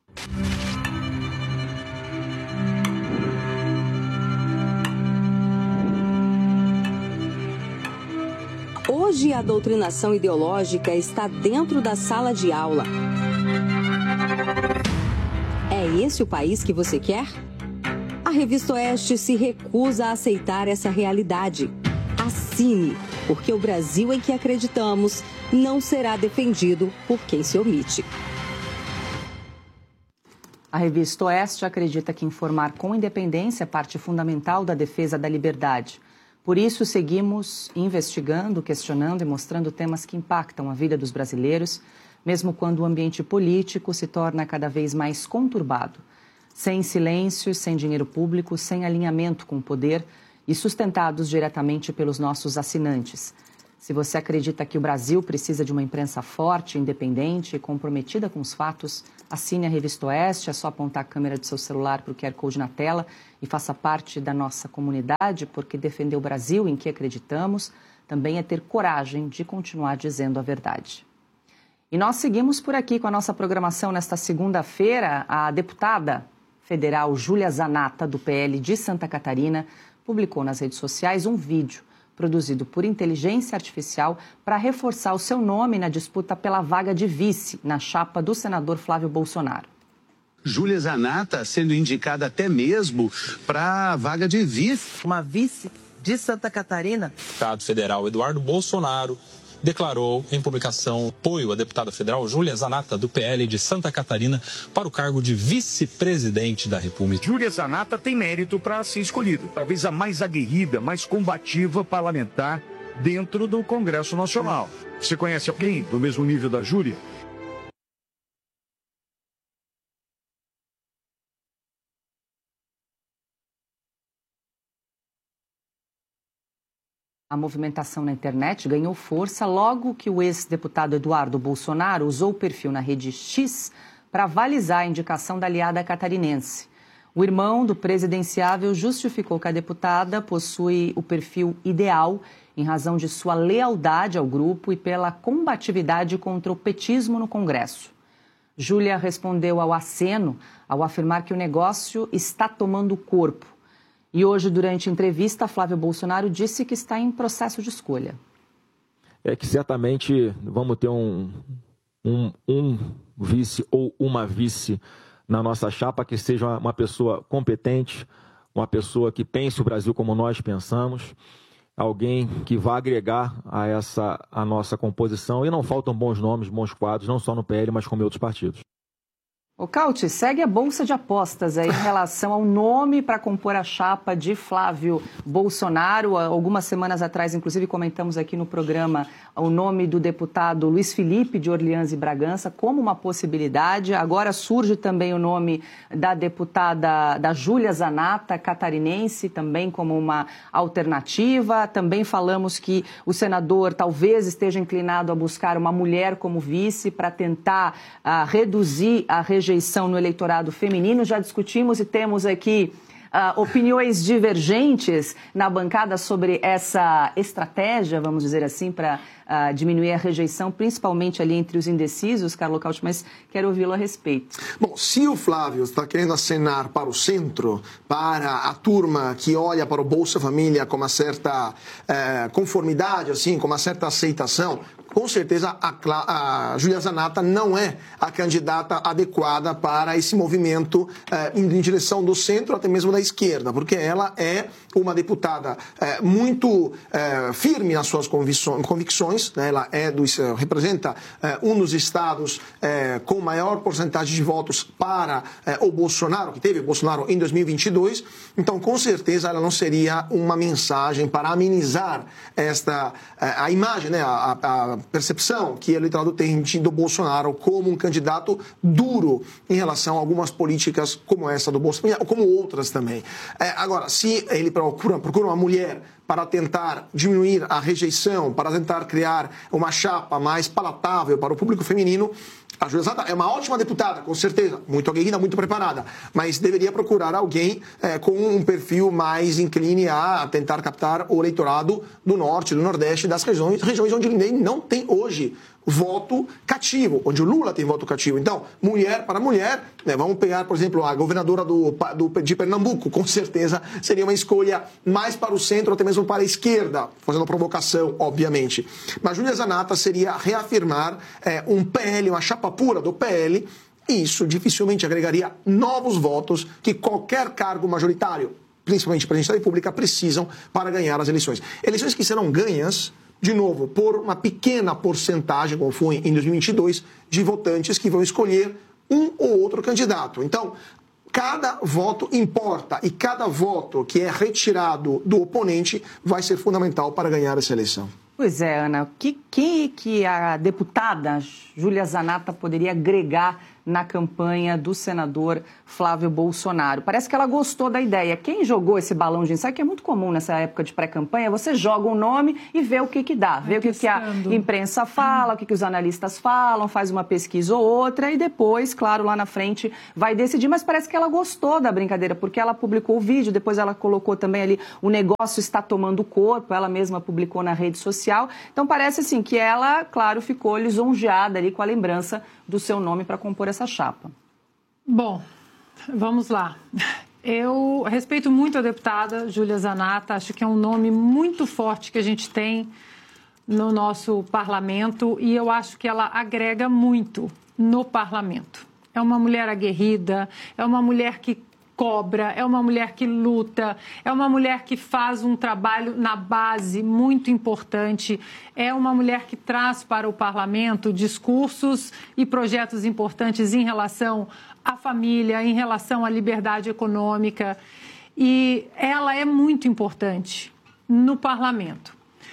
Hoje, a doutrinação ideológica está dentro da sala de aula. esse o país que você quer? A Revista Oeste se recusa a aceitar essa realidade. Assine, porque o Brasil em que acreditamos não será defendido por quem se omite. A Revista Oeste acredita que informar com independência é parte fundamental da defesa da liberdade. Por isso, seguimos investigando, questionando e mostrando temas que impactam a vida dos brasileiros, mesmo quando o ambiente político se torna cada vez mais conturbado. Sem silêncio, sem dinheiro público, sem alinhamento com o poder e sustentados diretamente pelos nossos assinantes. Se você acredita que o Brasil precisa de uma imprensa forte, independente e comprometida com os fatos, assine a Revista Oeste, é só apontar a câmera do seu celular para o QR Code na tela e faça parte da nossa comunidade, porque defender o Brasil em que acreditamos também é ter coragem de continuar dizendo a verdade. E nós seguimos por aqui com a nossa programação nesta segunda-feira. A deputada federal Júlia Zanatta, do PL de Santa Catarina, publicou nas redes sociais um vídeo produzido por inteligência artificial para reforçar o seu nome na disputa pela vaga de vice na chapa do senador Flávio Bolsonaro. Júlia Zanatta sendo indicada até mesmo para a vaga de vice. Uma vice de Santa Catarina. O deputado federal Eduardo Bolsonaro declarou em publicação apoio à deputada federal Júlia Zanatta, do PL de Santa Catarina, para o cargo de vice-presidente da República. Júlia Zanatta tem mérito para ser escolhida. Talvez a mais aguerrida, mais combativa parlamentar dentro do Congresso Nacional. Você conhece alguém do mesmo nível da Júlia? A movimentação na internet ganhou força logo que o ex-deputado Eduardo Bolsonaro usou o perfil na rede X para avalizar a indicação da aliada catarinense. O irmão do presidenciável justificou que a deputada possui o perfil ideal em razão de sua lealdade ao grupo e pela combatividade contra o petismo no Congresso. Júlia respondeu ao aceno ao afirmar que o negócio está tomando corpo. E hoje, durante a entrevista, Flávio Bolsonaro disse que está em processo de escolha. É que certamente vamos ter um vice ou uma vice na nossa chapa que seja uma pessoa competente, uma pessoa que pense o Brasil como nós pensamos, alguém que vá agregar a nossa composição. E não faltam bons nomes, bons quadros, não só no PL, mas como em outros partidos. O Cauti, segue a bolsa de apostas aí em relação ao nome para compor a chapa de Flávio Bolsonaro. Algumas semanas atrás, inclusive, comentamos aqui no programa o nome do deputado Luiz Felipe de Orleans e Bragança como uma possibilidade. Agora surge também o nome da deputada da Júlia Zanatta, catarinense, também como uma alternativa. Também falamos que o senador talvez esteja inclinado a buscar uma mulher como vice para tentar reduzir a rejeição no eleitorado feminino. Já discutimos e temos aqui opiniões divergentes na bancada sobre essa estratégia, vamos dizer assim, para diminuir a rejeição, principalmente ali entre os indecisos, Carlos Cauti, mas quero ouvi-lo a respeito. Bom, se o Flávio está querendo acenar para o centro, para a turma que olha para o Bolsa Família com uma certa conformidade, assim, com uma certa aceitação, com certeza a Júlia Zanatta não é a candidata adequada para esse movimento em direção do centro, até mesmo da esquerda, porque ela é uma deputada muito firme nas suas convicções, né? Ela representa um dos estados com maior porcentagem de votos para o Bolsonaro, que teve o Bolsonaro em 2022, então com certeza ela não seria uma mensagem para amenizar a imagem, né? A percepção que o eleitorado tem do Bolsonaro como um candidato duro em relação a algumas políticas como essa do Bolsonaro, como outras também. Agora, se ele procura uma mulher para tentar diminuir a rejeição, para tentar criar uma chapa mais palatável para o público feminino, a Júlia Zanatta é uma ótima deputada, com certeza, muito aguerrida, muito preparada, mas deveria procurar alguém com um perfil mais incline a tentar captar o eleitorado do norte, do nordeste, das regiões onde ninguém não tem hoje voto cativo, onde o Lula tem voto cativo. Então, mulher para mulher, né, vamos pegar, por exemplo, a governadora de Pernambuco, com certeza seria uma escolha mais para o centro, até mesmo para a esquerda, fazendo provocação, obviamente. Mas Júlia Zanatta seria reafirmar um PL, uma chapa pura do PL, E isso dificilmente agregaria novos votos que qualquer cargo majoritário, principalmente o presidente da República, precisam para ganhar as eleições. Eleições que serão ganhas, de novo, por uma pequena porcentagem, como foi em 2022, de votantes que vão escolher um ou outro candidato. Então, cada voto importa e cada voto que é retirado do oponente vai ser fundamental para ganhar essa eleição. Pois é, Ana. Quem que a deputada Júlia Zanatta poderia agregar na campanha do senador Flávio Bolsonaro? Parece que ela gostou da ideia. Quem jogou esse balão de ensaio, que é muito comum nessa época de pré-campanha, você joga um nome e vê o que dá, vê o que a imprensa fala, o que os analistas falam, faz uma pesquisa ou outra e depois, claro, lá na frente vai decidir. Mas parece que ela gostou da brincadeira, porque ela publicou o vídeo, depois ela colocou também ali, o negócio está tomando corpo, ela mesma publicou na rede social. Então parece assim que ela, claro, ficou lisonjeada ali com a lembrança do seu nome para compor essa chapa. Bom, vamos lá. Eu respeito muito a deputada Júlia Zanatta, acho que é um nome muito forte que a gente tem no nosso parlamento e eu acho que ela agrega muito no parlamento. É uma mulher aguerrida, é uma mulher que cobra, é uma mulher que luta, é uma mulher que faz um trabalho na base muito importante, é uma mulher que traz para o parlamento discursos e projetos importantes em relação à família, em relação à liberdade econômica, e ela é muito importante no parlamento.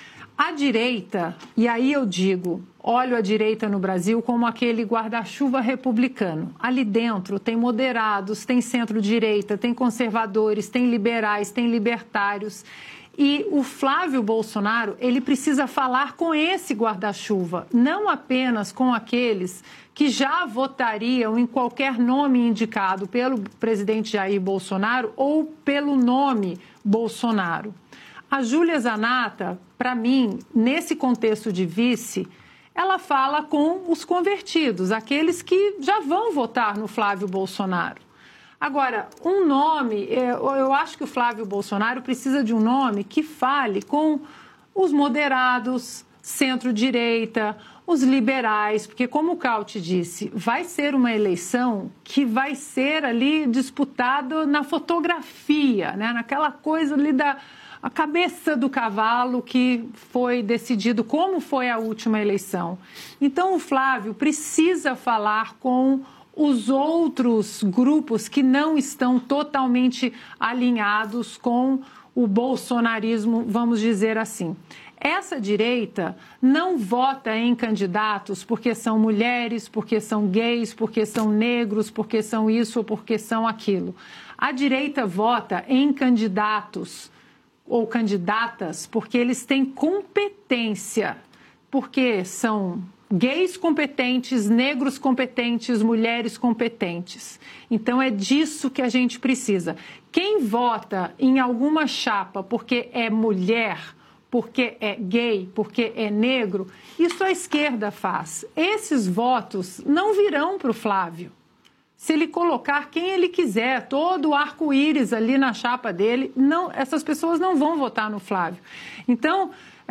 A direita, e aí eu digo, olho a direita no Brasil como aquele guarda-chuva republicano. Ali dentro tem moderados, tem centro-direita, tem conservadores, tem liberais, tem libertários. E o Flávio Bolsonaro, ele precisa falar com esse guarda-chuva, não apenas com aqueles que já votariam em qualquer nome indicado pelo presidente Jair Bolsonaro ou pelo nome Bolsonaro. A Júlia Zanatta, para mim, nesse contexto de vice, ela fala com os convertidos, aqueles que já vão votar no Flávio Bolsonaro. Agora, um nome, eu acho que o Flávio Bolsonaro precisa de um nome que fale com os moderados, centro-direita, os liberais, porque como o Cauti disse, vai ser uma eleição que vai ser ali disputada na fotografia, né? Naquela coisa ali a cabeça do cavalo que foi decidido como foi a última eleição. Então, o Flávio precisa falar com os outros grupos que não estão totalmente alinhados com o bolsonarismo, vamos dizer assim. Essa direita não vota em candidatos porque são mulheres, porque são gays, porque são negros, porque são isso ou porque são aquilo. A direita vota em candidatos ou candidatas porque eles têm competência, porque são gays competentes, negros competentes, mulheres competentes. Então é disso que a gente precisa. Quem vota em alguma chapa porque é mulher, porque é gay, porque é negro, isso a esquerda faz. Esses votos não virão para o Flávio. Se ele colocar quem ele quiser, todo o arco-íris ali na chapa dele, não, essas pessoas não vão votar no Flávio. Então,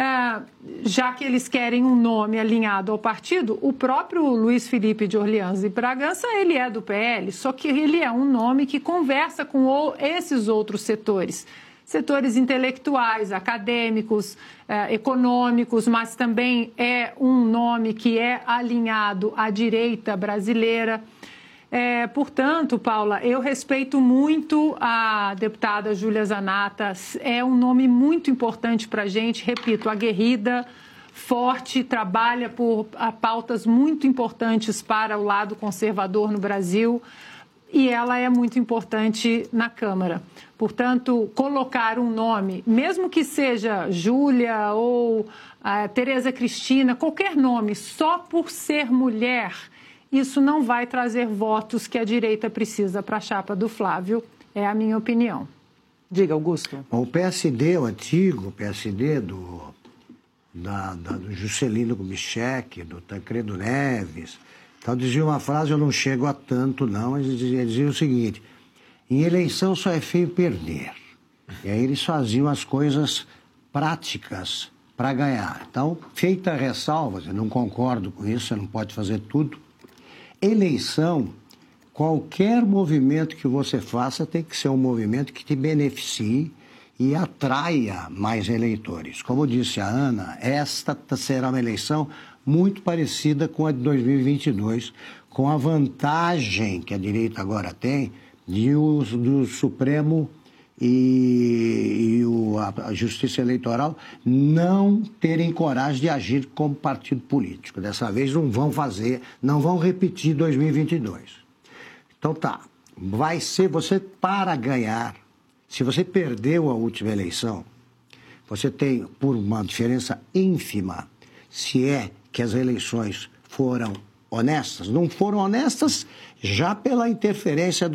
já que eles querem um nome alinhado ao partido, o próprio Luiz Felipe de Orleans e Bragança, ele é do PL, só que ele é um nome que conversa com esses outros setores. Setores intelectuais, acadêmicos, econômicos, mas também é um nome que é alinhado à direita brasileira. Portanto, Paula, eu respeito muito a deputada Júlia Zanatta, é um nome muito importante para a gente, repito, aguerrida, forte, trabalha por pautas muito importantes para o lado conservador no Brasil e ela é muito importante na Câmara. Portanto, colocar um nome, mesmo que seja Júlia ou Tereza Cristina, qualquer nome, só por ser mulher, isso não vai trazer votos que a direita precisa para a chapa do Flávio, é a minha opinião. Diga, Augusto. O PSD, o antigo PSD do Juscelino Kubitschek, do Tancredo Neves, então dizia uma frase, eu não chego a tanto não, eles diziam o seguinte, em eleição só é feio perder. E aí eles faziam as coisas práticas para ganhar. Então, feita a ressalva, eu não concordo com isso, você não pode fazer tudo. Eleição qualquer movimento que você faça tem que ser um movimento que te beneficie e atraia mais eleitores. Como disse a Ana, esta será uma eleição muito parecida com a de 2022, com a vantagem que a direita agora tem do Supremo a Justiça Eleitoral não terem coragem de agir como partido político. Dessa vez não vão repetir 2022. Então tá, vai ser você para ganhar. Se você perdeu a última eleição, você tem, por uma diferença ínfima, se é que as eleições foram honestas, não foram honestas já pela interferência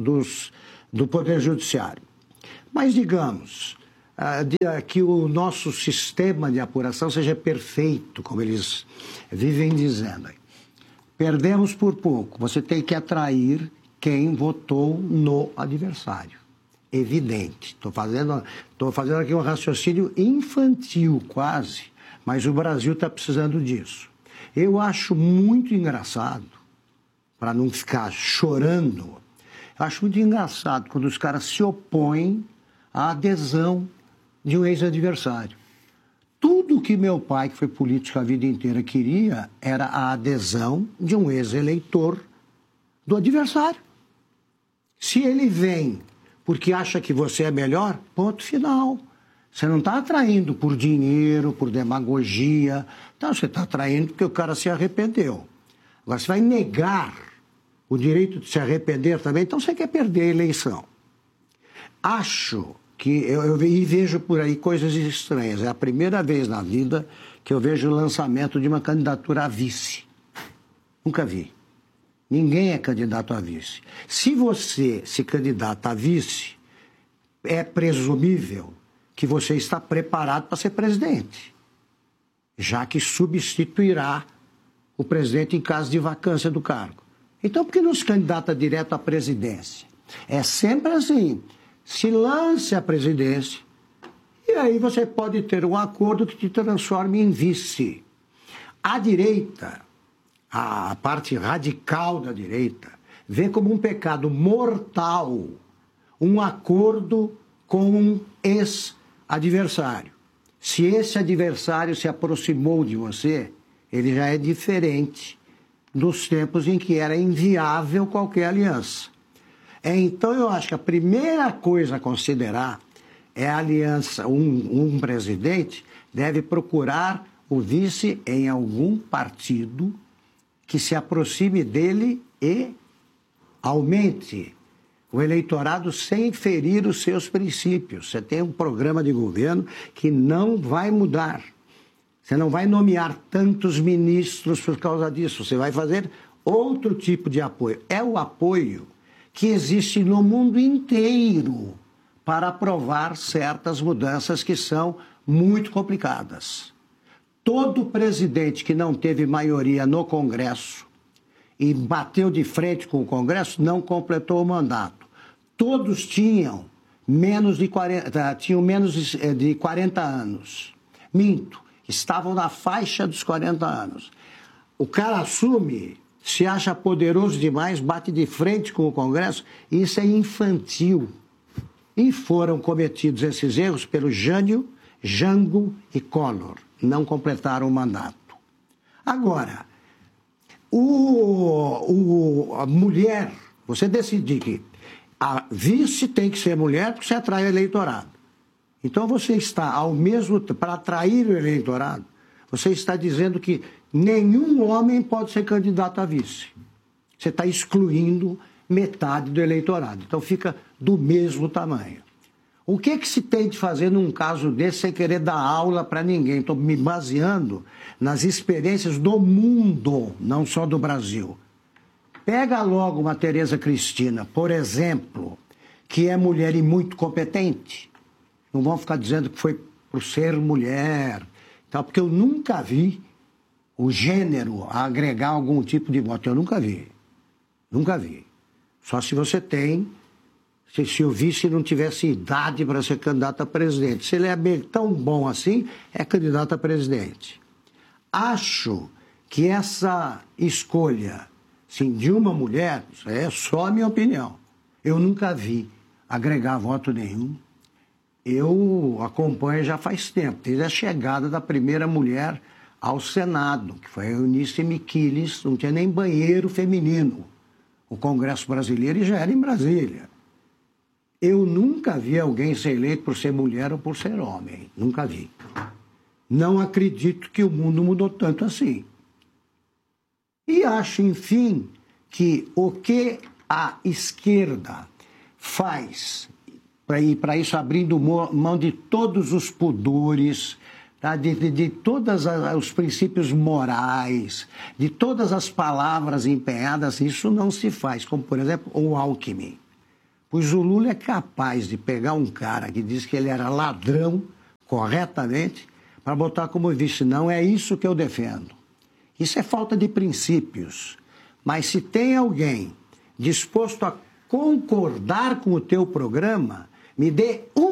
do Poder Judiciário. Mas, digamos, que o nosso sistema de apuração seja perfeito, como eles vivem dizendo. Perdemos por pouco. Você tem que atrair quem votou no adversário. Evidente. Estou fazendo aqui um raciocínio infantil, quase, mas o Brasil está precisando disso. Eu acho muito engraçado, para não ficar chorando, eu acho muito engraçado quando os caras se opõem à adesão de um ex-adversário. Tudo que meu pai, que foi político a vida inteira, queria era a adesão de um ex-eleitor do adversário. Se ele vem porque acha que você é melhor, ponto final. Você não está atraindo por dinheiro, por demagogia. Então, você está atraindo porque o cara se arrependeu. Agora, você vai negar o direito de se arrepender também, então você quer perder a eleição. Acho que eu vejo por aí coisas estranhas. É a primeira vez na vida que eu vejo o lançamento de uma candidatura a vice. Nunca vi. Ninguém é candidato a vice. Se você se candidata a vice, é presumível que você está preparado para ser presidente, já que substituirá o presidente em caso de vacância do cargo. Então, por que não se candidata direto à presidência? É sempre assim. Se lance à presidência e aí você pode ter um acordo que te transforme em vice. A direita, a parte radical da direita, vê como um pecado mortal um acordo com um ex-adversário. Se esse adversário se aproximou de você, ele já é diferente dos tempos em que era inviável qualquer aliança. Então, eu acho que a primeira coisa a considerar é a aliança. Um presidente deve procurar o vice em algum partido que se aproxime dele e aumente o eleitorado sem ferir os seus princípios. Você tem um programa de governo que não vai mudar. Você não vai nomear tantos ministros por causa disso. Você vai fazer outro tipo de apoio. É o apoio que existe no mundo inteiro para aprovar certas mudanças que são muito complicadas. Todo presidente que não teve maioria no Congresso e bateu de frente com o Congresso não completou o mandato. Todos tinham menos de 40 anos. Minto, estavam na faixa dos 40 anos. O cara assume, se acha poderoso demais, bate de frente com o Congresso, e isso é infantil. E foram cometidos esses erros pelo Jânio, Jango e Collor. Não completaram o mandato. Agora, a mulher, você decidir que a vice tem que ser mulher porque você atrai o eleitorado. Então você está, para atrair o eleitorado, você está dizendo que nenhum homem pode ser candidato a vice. Você está excluindo metade do eleitorado. Então fica do mesmo tamanho. O que se tem de fazer num caso desse sem querer dar aula para ninguém? Estou me baseando nas experiências do mundo, não só do Brasil. Pega logo uma Tereza Cristina, por exemplo, que é mulher e muito competente. Não vão ficar dizendo que foi por ser mulher, tal, porque eu nunca vi o gênero agregar algum tipo de voto. Eu nunca vi. Nunca vi. Só se você tem... Se o vice não tivesse idade para ser candidato a presidente. Se ele é tão bom assim, é candidato a presidente. Acho que essa escolha sim, de uma mulher, isso é só a minha opinião. Eu nunca vi agregar voto nenhum. Eu acompanho já faz tempo, desde a chegada da primeira mulher ao Senado, que foi a Eunice Miquiles, não tinha nem banheiro feminino. O Congresso brasileiro já era em Brasília. Eu nunca vi alguém ser eleito por ser mulher ou por ser homem. Nunca vi. Não acredito que o mundo mudou tanto assim. E acho, enfim, que o que a esquerda faz, para isso abrindo mão de todos os pudores, tá? de todos os princípios morais, de todas as palavras empenhadas, isso não se faz, como, por exemplo, o Alckmin. Pois o Lula é capaz de pegar um cara que diz que ele era ladrão, corretamente, para botar como vice. Não é isso que eu defendo. Isso é falta de princípios. Mas se tem alguém disposto a concordar com o teu programa, me dê